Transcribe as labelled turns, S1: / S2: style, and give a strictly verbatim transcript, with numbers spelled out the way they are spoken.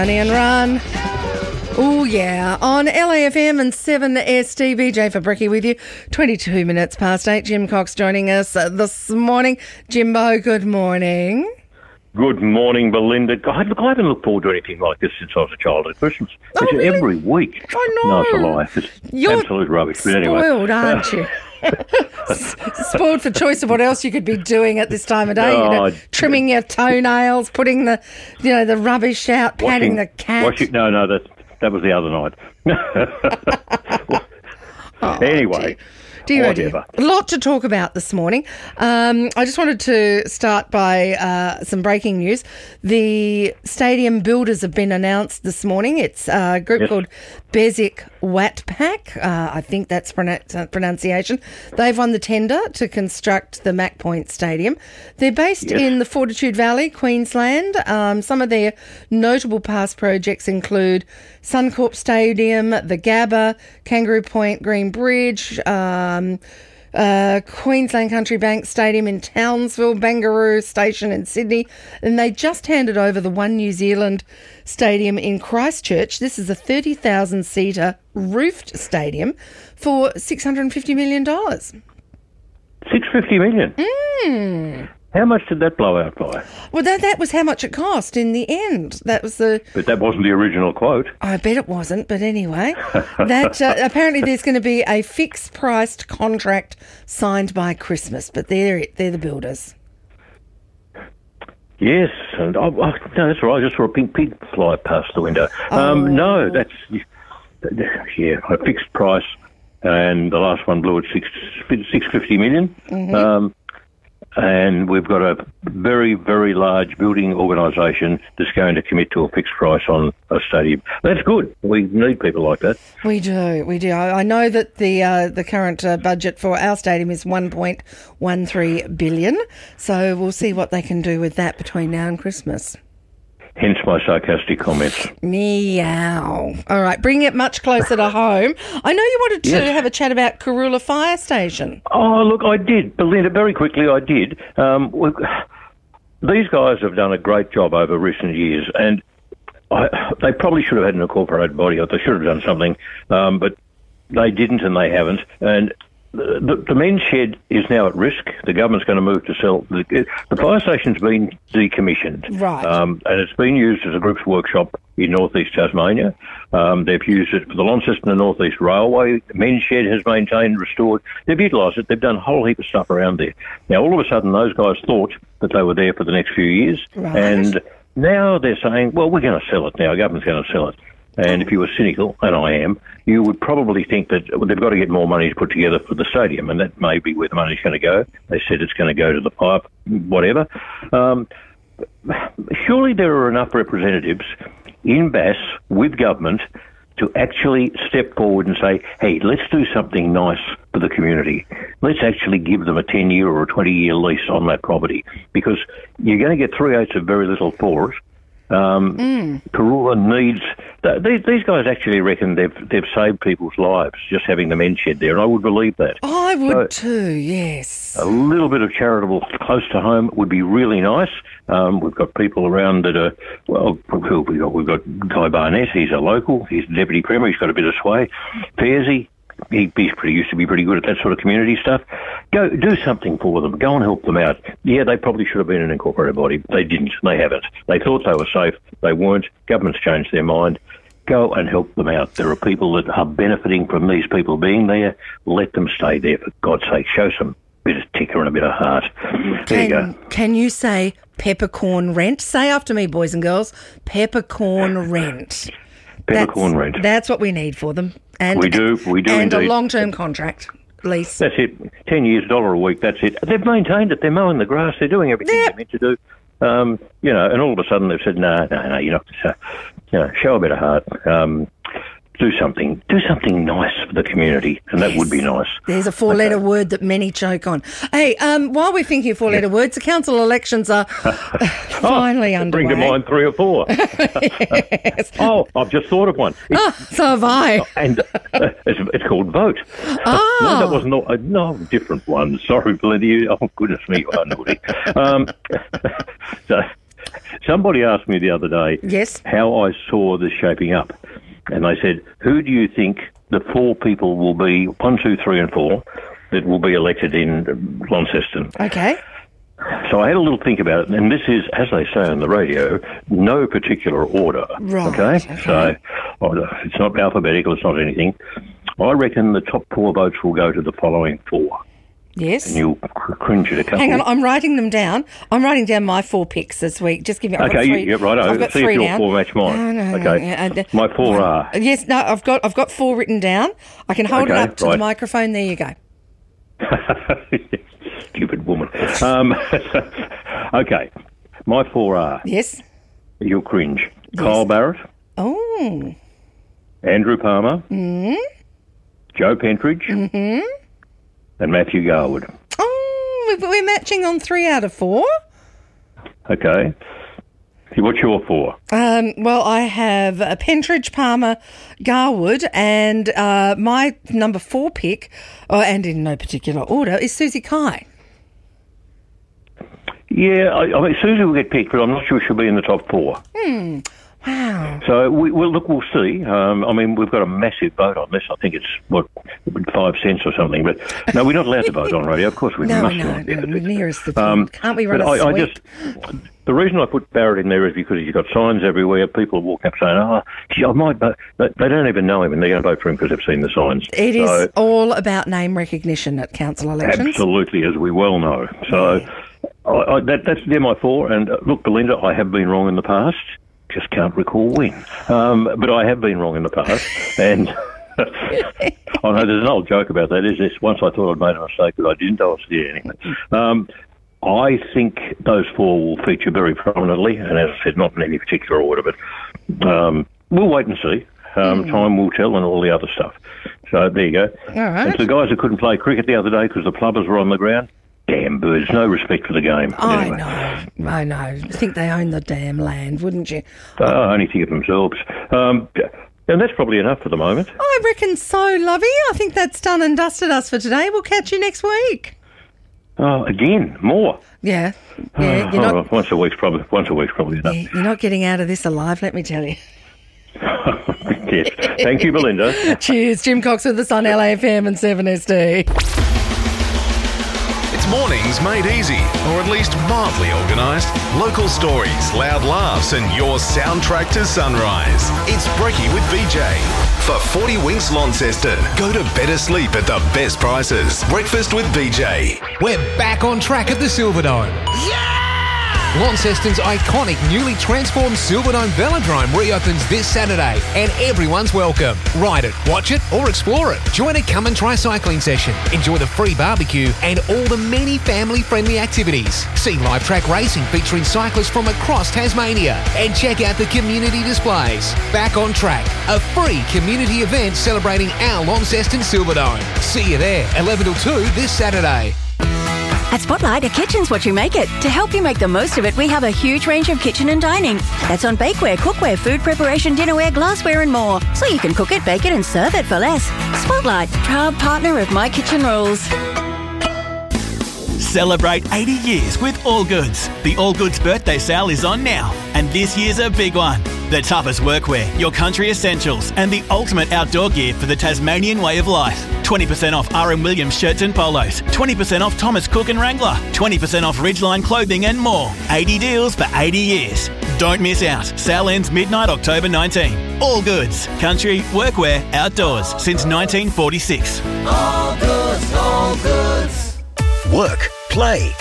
S1: Honey and Run. Oh, yeah. On L A F M and seven S T V, J Fabricki with you. twenty-two minutes past eight. Jim Cox joining us uh, this morning. Jimbo, good morning.
S2: Good morning, Belinda. God, look, I haven't looked forward to anything like this since I was a child at Christmas.
S1: Oh,
S2: It's
S1: really?
S2: every week.
S1: I know.
S2: No, it's a lie. It's
S1: You're
S2: absolute rubbish. But anyway.
S1: spoiled, aren't you? Spoiled for choice of what else you could be doing at this time of day. You know,
S2: Oh,
S1: trimming your toenails, putting the, you know, the rubbish out, patting
S2: Washing-
S1: the cat.
S2: Washing, no, no, that, that was the other night.
S1: Oh,
S2: anyway.
S1: Dear, oh dear.
S2: Whatever.
S1: A lot to talk about this morning. Um, I just wanted to start by uh, some breaking news. The stadium builders have been announced this morning. It's a group
S2: Yes.
S1: called Bezic Watpac. Uh, I think that's pronou- uh, pronunciation. They've won the tender to construct the Mac Point Stadium. They're based
S2: Yes.
S1: in the Fortitude Valley, Queensland. Um, some of their notable past projects include Suncorp Stadium, the Gabba, Kangaroo Point, Green Bridge, um, uh, Queensland Country Bank Stadium in Townsville, Banger Station in Sydney, and they just handed over the One New Zealand Stadium in Christchurch. This is a thirty thousand seater roofed stadium for six hundred fifty million dollars.
S2: six hundred fifty million dollars.
S1: Mm.
S2: How much did that blow out by?
S1: Well, that, that was how much it cost in the end. That was the...
S2: But that wasn't the original quote.
S1: I bet it wasn't, but anyway. that uh, apparently there's going to be a fixed-priced contract signed by Christmas, but they're it. They're the builders.
S2: Yes, and I, I, no, that's right. I just saw a pink pig fly past the window.
S1: Oh.
S2: Um, no, that's yeah, a fixed price, and the last one blew at six six fifty million.
S1: Mm-hmm.
S2: Um, and we've got a very very large building organisation that's going to commit to a fixed price on a stadium. That's good. We need people like that.
S1: We do, we do. I, I know that the uh, the current uh, budget for our stadium is one point one three billion dollars, so we'll see what they can do with that between now and Christmas.
S2: Hence my sarcastic comments.
S1: Meow. All right, bring it much closer to home. I know you wanted to
S2: Yes.
S1: have a chat about Karula Fire Station.
S2: Oh, look, I did. Belinda, very quickly, I did. Um, we, these guys have done a great job over recent years, and I, they probably should have had an incorporated body, or they should have done something, um, but they didn't and they haven't. And the, the, the men's shed is now at risk. The government's going to move to sell. The, the fire station's been decommissioned.
S1: Right.
S2: Um, and it's been used as a group's workshop in northeast Tasmania. Um, they've used it for the Launceston and North East Railway. The men's shed has maintained, restored. They've utilised it. They've done a whole heap of stuff around there. Now, all of a sudden, those guys thought that they were there for the next few years.
S1: Right.
S2: And now they're saying, well, we're going to sell it now. Government's going to sell it. And if you were cynical, and I am, you would probably think that they've got to get more money to put together for the stadium, and that may be where the money's going to go. They said it's going to go to the pipe, whatever. Um, surely there are enough representatives in Bass with government to actually step forward and say, hey, let's do something nice for the community. Let's actually give them a ten-year or a twenty-year lease on that property, because you're going to get three-eighths of very little for it. Um, mm. Karula needs... These, these guys actually reckon they've they've saved people's lives just having the men's shed there, and I would believe that.
S1: I would
S2: so,
S1: too, yes.
S2: A little bit of charitable close to home would be really nice. Um, we've got people around that are, well, we've got, we've got Guy Barnett, he's a local, he's the Deputy Premier, he's got a bit of sway. Fairzy, he, he's pretty used to be pretty good at that sort of community stuff. Go do something for them. Go and help them out. Yeah, they probably should have been an incorporated body. They didn't. They haven't. They thought they were safe. They weren't. Government's changed their mind. Go and help them out. There are people that are benefiting from these people being there. Let them stay there, for God's sake. Show some bit of ticker and a bit of heart. There
S1: Can,
S2: you go.
S1: Can you say peppercorn rent? Say after me, boys and girls, peppercorn rent.
S2: Peppercorn
S1: that's,
S2: rent.
S1: That's what we need for them. And,
S2: we do. We do
S1: and
S2: indeed.
S1: a long-term contract lease.
S2: That's it. Ten years, dollar a week. That's it. They've maintained it. They're mowing the grass. They're doing everything
S1: Yep.
S2: they're meant to do. Um, you know, and all of a sudden they've said, no, no, no, you're not. So, you know, show a bit of heart. Um, do something. Do something nice for the community, and that
S1: Yes.
S2: would be nice.
S1: There's a four-letter
S2: Okay.
S1: word that many choke on. Hey, um, while we're thinking of four-letter
S2: Yeah.
S1: words, the council elections are finally
S2: oh,
S1: underway.
S2: Bring to mind three or four.
S1: Yes.
S2: Oh, I've just thought of one. It's,
S1: Oh, so have I.
S2: and uh, it's, it's called Vote.
S1: Oh.
S2: No, that wasn't. Uh, no, different one. Sorry, Belinda. You, oh, goodness me, you are naughty. Um, so, Somebody asked me the other day
S1: Yes.
S2: how I saw this shaping up. And they said, who do you think the four people will be, one, two, three and four, that will be elected in Launceston?
S1: Okay.
S2: So I had a little think about it, and this is, as they say on the radio, no particular order.
S1: Right,
S2: Okay?
S1: okay.
S2: So oh, it's not alphabetical, it's not anything. I reckon the top four votes will go to the following four.
S1: Yes.
S2: And you'll cr- cringe at a couple.
S1: Hang on, I'm writing them down. I'm writing down my four picks this week. Just give me. I've got
S2: Okay,
S1: three,
S2: yeah, right.
S1: I've got
S2: See
S1: three
S2: if your
S1: down.
S2: four match mine.
S1: No, no, no,
S2: okay.
S1: yeah, uh,
S2: My four
S1: one-
S2: are.
S1: Yes, no, I've got I've got four written down. I can hold it
S2: Okay,
S1: up to
S2: right.
S1: the microphone. There you go.
S2: Stupid woman. Um, okay. My four are.
S1: Yes.
S2: You'll cringe. Kyle Barrett,
S1: Oh.
S2: Andrew Palmer,
S1: Mm.
S2: Joe Pentridge,
S1: Mm-hmm.
S2: and Matthew Garwood.
S1: Oh, we- we're matching on three out of four.
S2: Okay. What's your four?
S1: Um, well, I have uh, Pentridge, Palmer, Garwood, and uh, my number four pick, uh, and in no particular order, is Susie Kai.
S2: Yeah, I, I mean, Susie will get picked, but I'm not sure she'll be in the top four.
S1: Hmm. Wow.
S2: So, we, well, look, we'll see. Um, I mean, we've got a massive vote on this. I think it's, what, five cents or something. But, no, we're not allowed to vote on radio. Of course we
S1: No,
S2: must.
S1: no,
S2: not.
S1: no, we're nearest the top.
S2: Um,
S1: Can't we run
S2: but
S1: a
S2: I, I
S1: sweep?
S2: just, the reason I put Barrett in there is because he's got signs everywhere. People are walking up saying, oh, gee, I might vote. They, they don't even know him and they're going to vote for him because they've seen the signs.
S1: It is
S2: So,
S1: all about name recognition at council elections.
S2: absolutely, as we well know. So I, I, that, that's they're my four. And uh, look, Belinda, I have been wrong in the past. Just can't recall when. Um, but I have been wrong in the past. And I know there's an old joke about that. Is this once I thought I'd made a mistake, but I didn't. I was yeah, anyway. Um, I think those four will feature very prominently, and as I said, not in any particular order, but um, we'll wait and see. Um,
S1: Mm.
S2: Time will tell, and all the other stuff. So there you go.
S1: All right.
S2: And for the guys who couldn't play cricket the other day because the plumbers were on the ground, damn birds, no respect for the game.
S1: I
S2: Anyway.
S1: know, I know. I think they own the damn land, wouldn't you?
S2: Uh, only think of themselves. Um, and that's probably enough for the moment.
S1: I reckon so, Lovey. I think that's done and dusted us for today. We'll catch you next week.
S2: Oh, again, more.
S1: Yeah,
S2: Oh,
S1: yeah. You're
S2: oh,
S1: not,
S2: once a week's probably once a week's probably enough.
S1: yeah, you're not getting out of this alive. Let me tell you.
S2: Yes. Thank you, Belinda.
S1: Cheers, Jim Cox with us on L A F M and seven S D.
S3: It's mornings made easy, or at least mildly organised. Local stories, loud laughs, and your soundtrack to sunrise. It's Breaky with B J. For forty Winks Launceston, go to better sleep at the best prices. Breakfast with B J.
S4: We're back on track at the Silverdome. Yeah! Launceston's iconic newly transformed Silverdome Velodrome reopens this Saturday and everyone's welcome. Ride it, watch it or explore it. Join a come and try cycling session. Enjoy the free barbecue and all the many family-friendly activities. See live track racing featuring cyclists from across Tasmania and check out the community displays. Back on track, a free community event celebrating our Launceston Silverdome. See you there, eleven till two this Saturday.
S5: At Spotlight, a kitchen's what you make it. To help you make the most of it, we have a huge range of kitchen and dining. That's on bakeware, cookware, food preparation, dinnerware, glassware and more. So you can cook it, bake it and serve it for less. Spotlight, proud partner of My Kitchen Rules.
S6: Celebrate eighty years with All Goods. The All Goods birthday sale is on now, and this year's a big one. The toughest workwear, your country essentials, and the ultimate outdoor gear for the Tasmanian way of life. twenty percent off R M Williams shirts and polos, twenty percent off Thomas Cook and Wrangler, twenty percent off Ridgeline clothing and more. eighty deals for eighty years. Don't miss out. Sale ends midnight October nineteenth. All Goods. Country, workwear, outdoors since nineteen forty-six.
S7: All goods, all goods.
S3: Work, play,